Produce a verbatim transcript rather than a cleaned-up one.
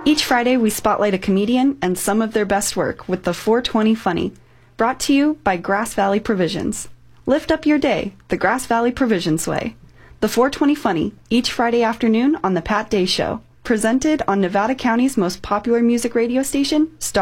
Each Friday, we spotlight a comedian and some of their best work with the four twenty Funny, brought to you by Grass Valley Provisions. Lift up your day the Grass Valley Provisions way. The four twenty Funny, each Friday afternoon on The Pat Day Show, presented on Nevada County's most popular music radio station, Star